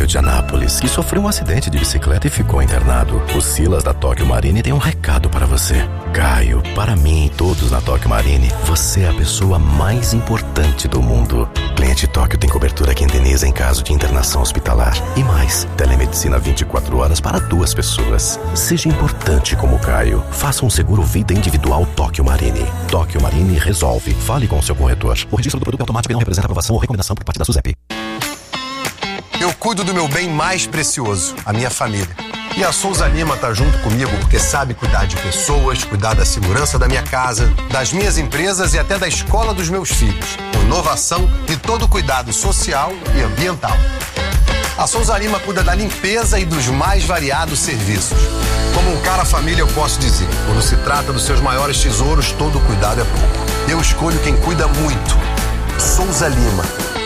Caio de Anápolis, que sofreu um acidente de bicicleta e ficou internado. O Silas da Tóquio Marine tem um recado para você. Caio, para mim e todos na Tóquio Marine, você é a pessoa mais importante do mundo. Cliente Tóquio tem cobertura que indeniza em caso de internação hospitalar. E mais, telemedicina 24 horas para 2 pessoas. Seja importante como Caio. Faça um seguro vida individual Tóquio Marine. Tóquio Marine resolve. Fale com seu corretor. O registro do produto é automático e não representa aprovação ou recomendação por parte da SUSEP. Eu cuido do meu bem mais precioso, a minha família. E a Souza Lima tá junto comigo porque sabe cuidar de pessoas, cuidar da segurança da minha casa, das minhas empresas e até da escola dos meus filhos. Com inovação e todo cuidado social e ambiental. A Souza Lima cuida da limpeza e dos mais variados serviços. Como um cara família, eu posso dizer, quando se trata dos seus maiores tesouros, todo cuidado é pouco. Eu escolho quem cuida muito. Souza Lima.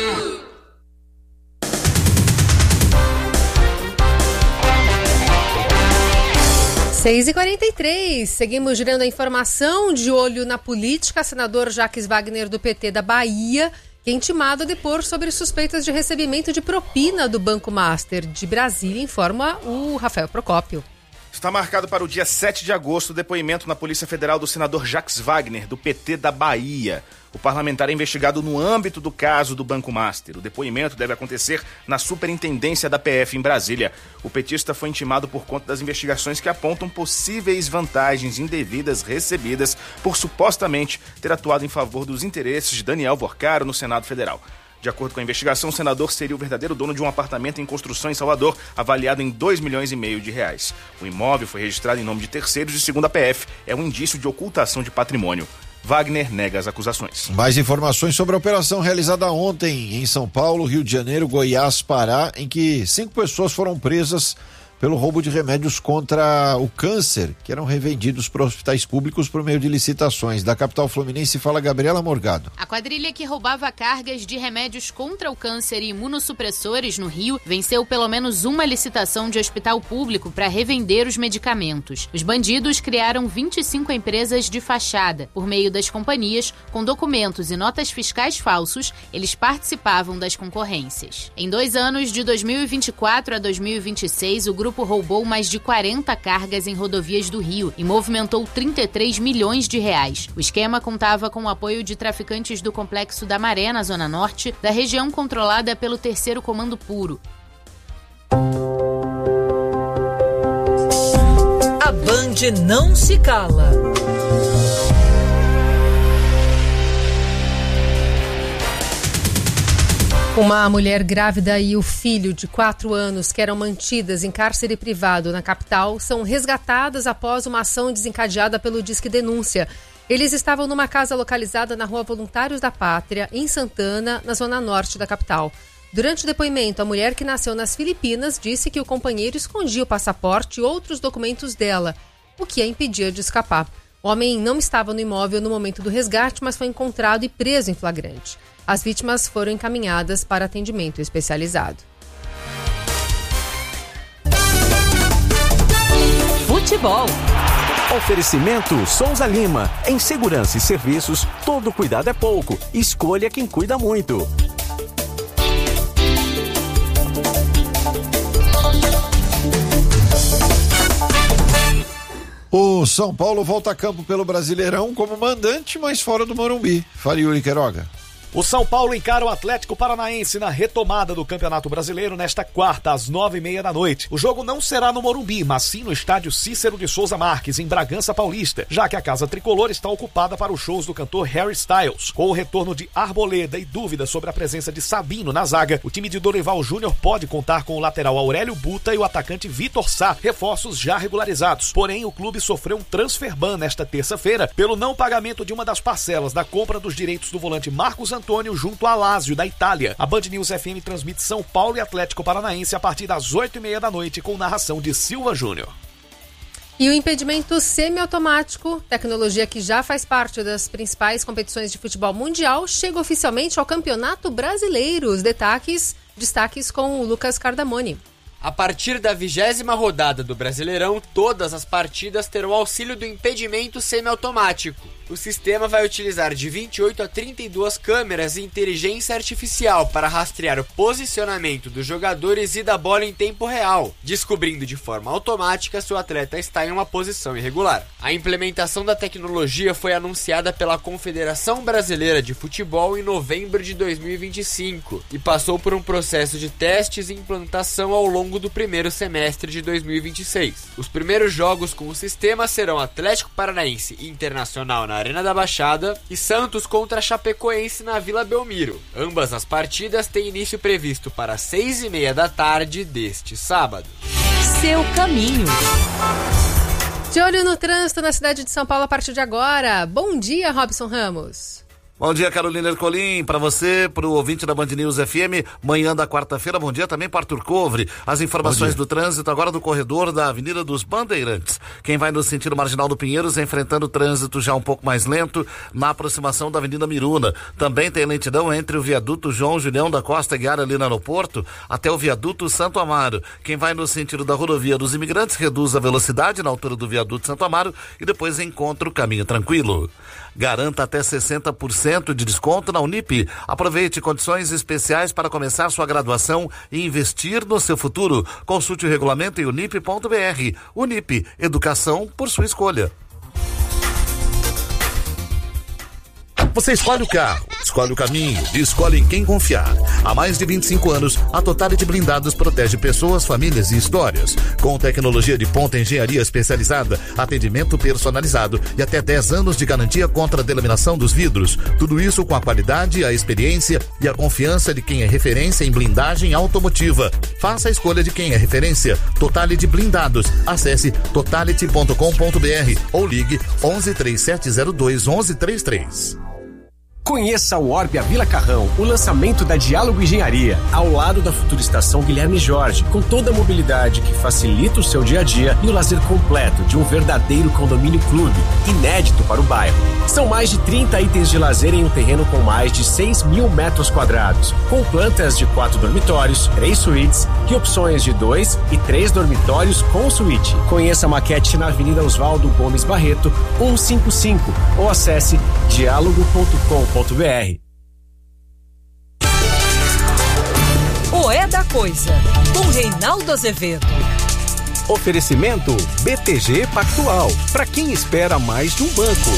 Seis e 43, seguimos girando a informação. De olho na política, senador Jacques Wagner do PT da Bahia, que é intimado a depor sobre suspeitas de recebimento de propina do Banco Master de Brasília, informa o Rafael Procópio. Está marcado para o dia 7 de agosto o depoimento na Polícia Federal do senador Jacques Wagner, do PT da Bahia. O parlamentar é investigado no âmbito do caso do Banco Master. O depoimento deve acontecer na Superintendência da PF em Brasília. O petista foi intimado por conta das investigações que apontam possíveis vantagens indevidas recebidas por supostamente ter atuado em favor dos interesses de Daniel Vorcaro no Senado Federal. De acordo com a investigação, o senador seria o verdadeiro dono de um apartamento em construção em Salvador, avaliado em R$2,5 milhões. O imóvel foi registrado em nome de terceiros e, segundo a PF, é um indício de ocultação de patrimônio. Wagner nega as acusações. Mais informações sobre a operação realizada ontem em São Paulo, Rio de Janeiro, Goiás, Pará, em que 5 pessoas foram presas pelo roubo de remédios contra o câncer, que eram revendidos para hospitais públicos por meio de licitações. Da capital fluminense fala Gabriela Morgado. A quadrilha que roubava cargas de remédios contra o câncer e imunossupressores no Rio venceu pelo menos uma licitação de hospital público para revender os medicamentos. Os bandidos criaram 25 empresas de fachada. Por meio das companhias, com documentos e notas fiscais falsos, eles participavam das concorrências. Em 2 anos, de 2024 a 2026, o grupo roubou mais de 40 cargas em rodovias do Rio e movimentou R$33 milhões. O esquema contava com o apoio de traficantes do Complexo da Maré, na Zona Norte, da região controlada pelo 3º Comando Puro. A Band não se cala. Uma mulher grávida e o filho de 4 anos que eram mantidas em cárcere privado na capital são resgatadas após uma ação desencadeada pelo Disque Denúncia. Eles estavam numa casa localizada na Rua Voluntários da Pátria, em Santana, na zona norte da capital. Durante o depoimento, a mulher, que nasceu nas Filipinas, disse que o companheiro escondia o passaporte e outros documentos dela, o que a impedia de escapar. O homem não estava no imóvel no momento do resgate, mas foi encontrado e preso em flagrante. As vítimas foram encaminhadas para atendimento especializado. Futebol. Oferecimento Souza Lima. Em segurança e serviços, todo cuidado é pouco. Escolha quem cuida muito. O São Paulo volta a campo pelo Brasileirão como mandante, mas fora do Morumbi. Fala, Yuri Queiroga. O São Paulo encara o Atlético Paranaense na retomada do Campeonato Brasileiro nesta quarta, às 9h30 da noite. O jogo não será no Morumbi, mas sim no estádio Cícero de Souza Marques, em Bragança Paulista, já que a Casa Tricolor está ocupada para os shows do cantor Harry Styles. Com o retorno de Arboleda e dúvidas sobre a presença de Sabino na zaga, o time de Dorival Júnior pode contar com o lateral Aurélio Buta e o atacante Vitor Sá, reforços já regularizados. Porém, o clube sofreu um transfer ban nesta terça-feira pelo não pagamento de uma das parcelas da compra dos direitos do volante Marcos Antônio junto à Lazio, da Itália. A Band News FM transmite São Paulo e Atlético Paranaense a partir das 8h30 da noite, com narração de Silva Júnior. E o impedimento semiautomático, tecnologia que já faz parte das principais competições de futebol mundial, chega oficialmente ao Campeonato Brasileiro. Os destaques com o Lucas Cardamone. A partir da 20ª rodada do Brasileirão, todas as partidas terão auxílio do impedimento semiautomático. O sistema vai utilizar de 28 a 32 câmeras e inteligência artificial para rastrear o posicionamento dos jogadores e da bola em tempo real, descobrindo de forma automática se o atleta está em uma posição irregular. A implementação da tecnologia foi anunciada pela Confederação Brasileira de Futebol em novembro de 2025 e passou por um processo de testes e implantação ao longo do primeiro semestre de 2026. Os primeiros jogos com o sistema serão Atlético Paranaense e Internacional na Arena da Baixada e Santos contra Chapecoense na Vila Belmiro. Ambas as partidas têm início previsto para 6h30 da tarde deste sábado. Seu caminho. De olho no trânsito na cidade de São Paulo a partir de agora. Bom dia, Robson Ramos. Bom dia, Carolina Ercolim, para você, para o ouvinte da Band News FM, manhã da quarta-feira. Bom dia também para Arthur Covre. As informações do trânsito agora do corredor da Avenida dos Bandeirantes. Quem vai no sentido Marginal do Pinheiros enfrentando o trânsito já um pouco mais lento na aproximação da Avenida Miruna. Também tem lentidão entre o viaduto João Julião da Costa Guiara ali no aeroporto até o viaduto Santo Amaro. Quem vai no sentido da Rodovia dos Imigrantes reduz a velocidade na altura do viaduto Santo Amaro e depois encontra o caminho tranquilo. Garanta até 60% de desconto na Unip. Aproveite condições especiais para começar sua graduação e investir no seu futuro. Consulte o regulamento em unip.br. Unip, educação por sua escolha. Você escolhe o carro, escolhe o caminho e escolhe em quem confiar. Há mais de 25 anos, a Totality Blindados protege pessoas, famílias e histórias. Com tecnologia de ponta, engenharia especializada, atendimento personalizado e até 10 anos de garantia contra a delaminação dos vidros. Tudo isso com a qualidade, a experiência e a confiança de quem é referência em blindagem automotiva. Faça a escolha de quem é referência. Totality Blindados. Acesse totality.com.br ou ligue 11 3702 1133. Conheça o Orbia Vila Carrão, o lançamento da Diálogo Engenharia, ao lado da futura estação Guilherme Jorge, com toda a mobilidade que facilita o seu dia a dia e o lazer completo de um verdadeiro condomínio clube, inédito para o bairro. São mais de 30 itens de lazer em um terreno com mais de 6.000 metros quadrados, com plantas de 4 dormitórios, 3 suítes e opções de 2 e 3 dormitórios com suíte. Conheça a maquete na Avenida Oswaldo Gomes Barreto, 155, ou acesse diálogo.com.br. O É da Coisa, com Reinaldo Azevedo. Oferecimento BTG Pactual, para quem espera mais de um banco.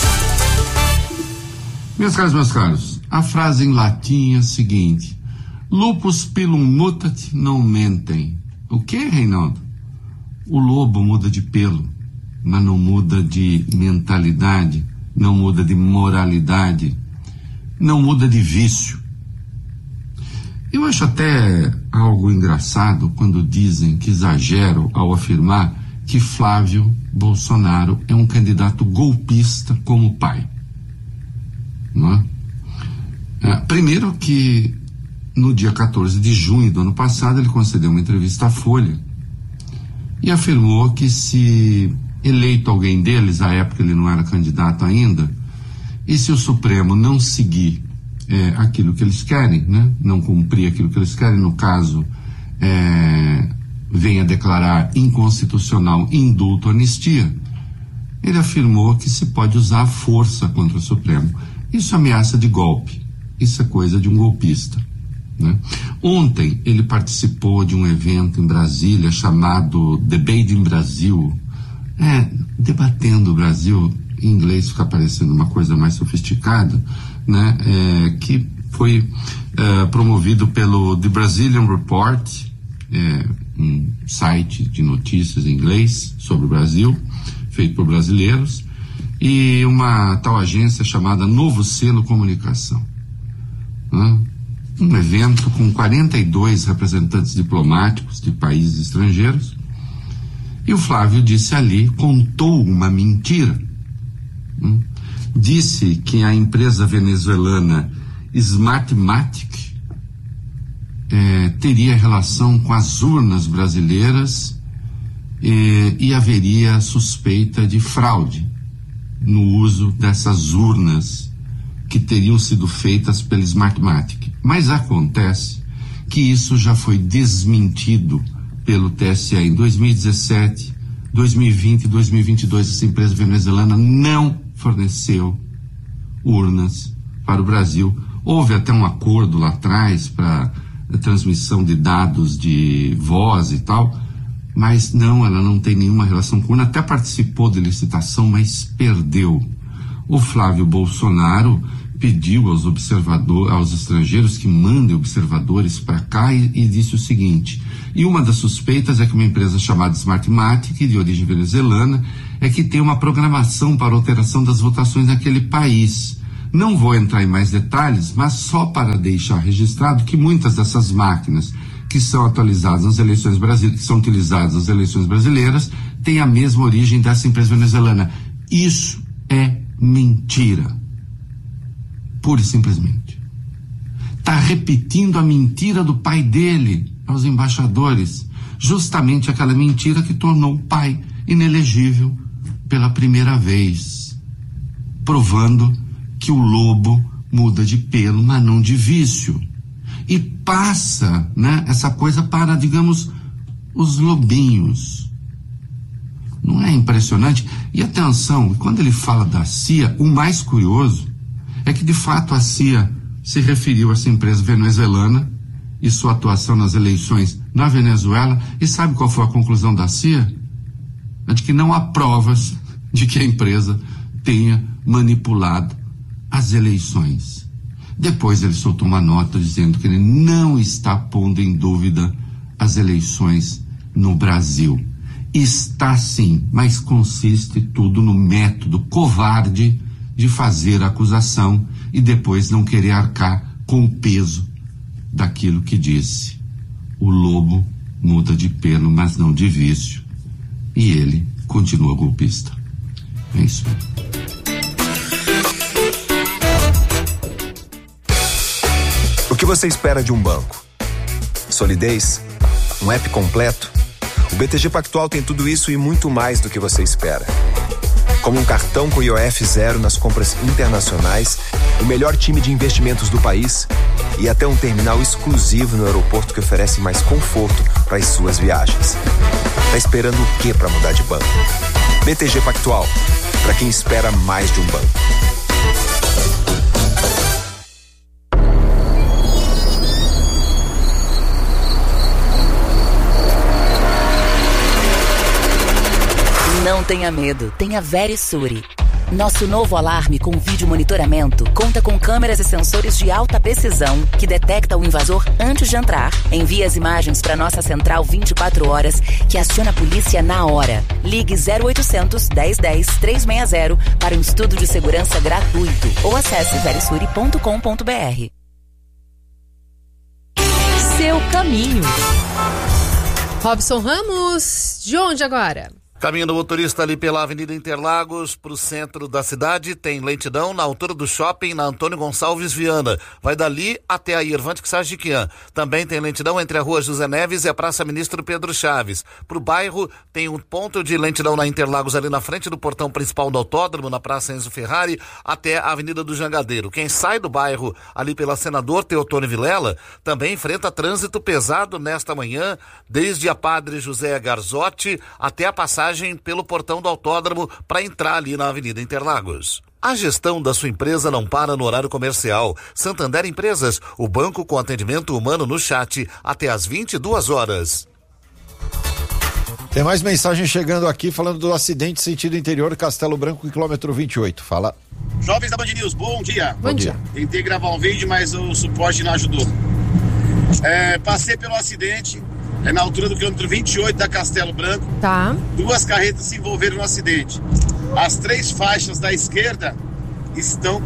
Meus caros, a frase em latim é a seguinte: lupus pilum mutat non mentem. O que, Reinaldo? O lobo muda de pelo, mas não muda de mentalidade, não muda de moralidade, não muda de vício. Eu acho até algo engraçado quando dizem que exagero ao afirmar que Flávio Bolsonaro é um candidato golpista como pai. Não é? Primeiro que no dia 14 de junho do ano passado ele concedeu uma entrevista à Folha e afirmou que se eleito alguém deles, à época ele não era candidato ainda, e se o Supremo não seguir aquilo que eles querem, né, não cumprir aquilo que eles querem, no caso, venha declarar inconstitucional indulto, anistia, ele afirmou que se pode usar a força contra o Supremo. Isso é ameaça de golpe, isso é coisa de um golpista, né? Ontem ele participou de um evento em Brasília chamado Debate in Brasil, debatendo o Brasil. Em inglês fica parecendo uma coisa mais sofisticada, né? Que foi promovido pelo The Brazilian Report, um site de notícias em inglês sobre o Brasil, feito por brasileiros, e uma tal agência chamada Novo Selo Comunicação, né? Um evento com 42 representantes diplomáticos de países estrangeiros, e o Flávio disse ali, contou uma mentira. Disse que a empresa venezuelana Smartmatic teria relação com as urnas brasileiras e haveria suspeita de fraude no uso dessas urnas que teriam sido feitas pela Smartmatic. Mas acontece que isso já foi desmentido pelo TSE em 2017, 2020 e 2022, essa empresa venezuelana não forneceu urnas para o Brasil. Houve até um acordo lá atrás para a transmissão de dados de voz e tal, mas não, ela não tem nenhuma relação com urna, até participou de licitação, mas perdeu. O Flávio Bolsonaro pediu aos estrangeiros que mandem observadores para cá e disse o seguinte, e uma das suspeitas é que uma empresa chamada Smartmatic, de origem venezuelana, é que tem uma programação para alteração das votações naquele país. Não vou entrar em mais detalhes, mas só para deixar registrado que muitas dessas máquinas que são atualizadas nas eleições brasileiras, que são utilizadas nas eleições brasileiras, têm a mesma origem dessa empresa venezuelana. Isso é mentira. Pura e simplesmente. Está repetindo a mentira do pai dele aos embaixadores. Justamente aquela mentira que tornou o pai inelegível pela primeira vez. Provando que o lobo muda de pelo, mas não de vício. E passa, né, essa coisa para, digamos, os lobinhos. Não é impressionante? E atenção, quando ele fala da CIA, o mais curioso é que, de fato, a CIA se referiu a essa empresa venezuelana e sua atuação nas eleições na Venezuela. E sabe qual foi a conclusão da CIA? É de que não há provas de que a empresa tenha manipulado as eleições. Depois ele soltou uma nota dizendo que ele não está pondo em dúvida as eleições no Brasil. Está sim, mas consiste tudo no método covarde de fazer a acusação e depois não querer arcar com o peso daquilo que disse. O lobo muda de pelo, mas não de vício. E ele continua golpista. É isso. O que você espera de um banco? Solidez? Um app completo? O BTG Pactual tem tudo isso e muito mais do que você espera. Como um cartão com IOF zero nas compras internacionais, o melhor time de investimentos do país e até um terminal exclusivo no aeroporto que oferece mais conforto para as suas viagens. Tá esperando o quê para mudar de banco? BTG Pactual, para quem espera mais de um banco. Não tenha medo, tenha Verisure. Nosso novo alarme com vídeo monitoramento conta com câmeras e sensores de alta precisão que detecta o invasor antes de entrar. Envia as imagens para nossa central 24 horas que aciona a polícia na hora. Ligue 0800 1010 360 para um estudo de segurança gratuito ou acesse verisure.com.br. Seu caminho. Robson Ramos, de onde agora? Caminho do motorista ali pela Avenida Interlagos para o centro da cidade, tem lentidão na altura do shopping na Antônio Gonçalves Viana. Vai dali até a Irvante Xajiquian. Também tem lentidão entre a Rua José Neves e a Praça Ministro Pedro Chaves. Para o bairro tem um ponto de lentidão na Interlagos ali na frente do portão principal do autódromo, na Praça Enzo Ferrari, até a Avenida do Jangadeiro. Quem sai do bairro ali pela Senador Teotônio Vilela também enfrenta trânsito pesado nesta manhã, desde a Padre José Garzotti até a passagem pelo portão do autódromo para entrar ali na Avenida Interlagos. A gestão da sua empresa não para no horário comercial. Santander Empresas, o banco com atendimento humano no chat até às 22 horas. Tem mais mensagem chegando aqui falando do acidente sentido interior Castelo Branco, quilômetro 28. Fala. Jovens da Band News, bom dia. Bom dia. Tentei gravar um vídeo, mas o suporte não ajudou. Passei pelo acidente. É na altura do quilômetro 28 da Castelo Branco. Tá. 2 carretas se envolveram no acidente. As 3 faixas da esquerda estão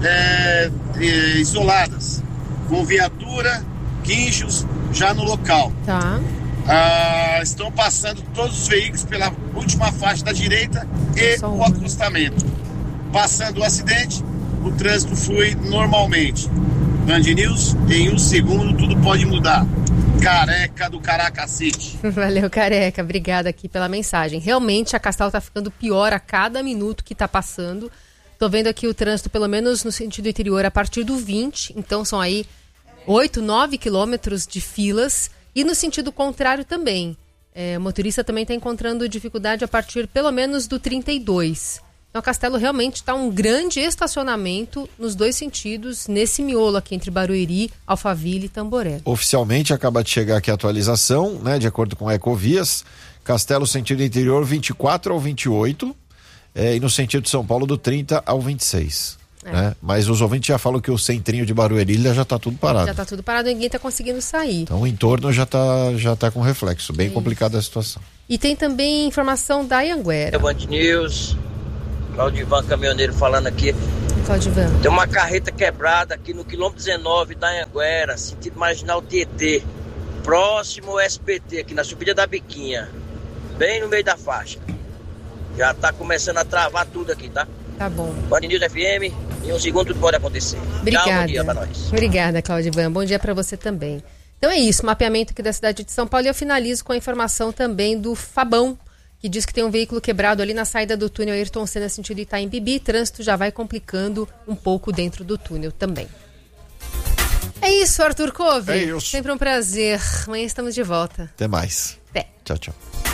isoladas, com viatura, guinchos já no local. Tá. Estão passando todos os veículos pela última faixa da direita e o acostamento. Passando o acidente, o trânsito flui normalmente. Band News, em 1 segundo tudo pode mudar. Careca do Caracacete. Valeu, Careca. Obrigada aqui pela mensagem. Realmente a Castelo tá ficando pior a cada minuto que tá passando. Tô vendo aqui o trânsito, pelo menos no sentido interior, a partir do 20. Então são aí 8, 9 quilômetros de filas. E no sentido contrário também. O motorista também está encontrando dificuldade a partir pelo menos do 32. Então, Castelo realmente está um grande estacionamento nos dois sentidos, nesse miolo aqui entre Barueri, Alphaville e Tamboré. Oficialmente acaba de chegar aqui a atualização, né? De acordo com a Ecovias, Castelo sentido interior 24 ao 28 e no sentido de São Paulo do 30 ao 26. Né? Mas os ouvintes já falam que o centrinho de Barueri já está tudo parado. Já está tudo parado, ninguém está conseguindo sair. Então o entorno já tá com reflexo, bem complicada a situação. E tem também informação da Anhanguera. Band News, Claudivan, caminhoneiro falando aqui. Claudivan. Tem uma carreta quebrada aqui no quilômetro 19 da Anhanguera, sentido marginal Tietê, próximo ao SBT, aqui na subida da Biquinha, bem no meio da faixa. Já tá começando a travar tudo aqui, tá? Tá bom. Band News FM, em um segundo tudo pode acontecer. Obrigada. Tchau, bom dia pra nós. Obrigada, Claudivan. Bom dia pra você também. Então é isso, mapeamento aqui da cidade de São Paulo, e eu finalizo com a informação também do Fabão, que diz que tem um veículo quebrado ali na saída do túnel Ayrton Senna, sentido Itaim Bibi. Trânsito já vai complicando um pouco dentro do túnel também. É isso, Arthur Cove. É isso. Sempre um prazer. Amanhã estamos de volta. Até mais. Até. Tchau, tchau.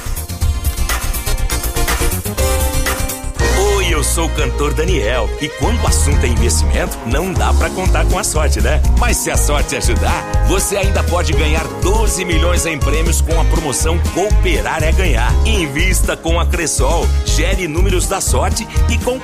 Oi, eu sou o cantor Daniel. E quando o assunto é investimento, não dá pra contar com a sorte, né? Mas se a sorte ajudar, você ainda pode ganhar 12 milhões em prêmios com a promoção Cooperar é Ganhar. Invista com a Cressol, gere números da sorte e concorra